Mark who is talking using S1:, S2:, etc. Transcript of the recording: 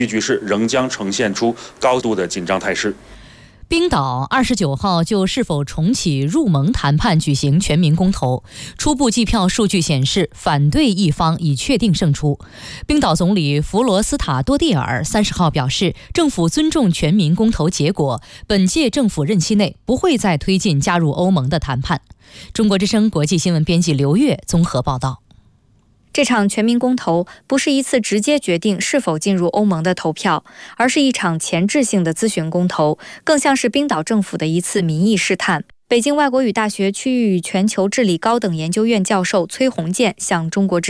S1: 局势仍将呈现出高度的紧张态势。
S2: 冰岛29号就是否重启入盟谈判举行全民公投，初步计票数据显示，反对一方已确定胜出。冰岛总理弗罗斯塔多蒂尔30号表示，政府尊重全民公投结果，本届政府任期内不会再推进加入欧盟的谈判。中国之声国际新闻编辑刘月综合报道。
S3: 这场全民公投不是一次直接决定是否进入欧盟的投票，而是一场前置性的咨询公投，更像是冰岛政府的一次民意试探。北京外国语大学区域与全球治理高等研究院教授崔洪建向中国之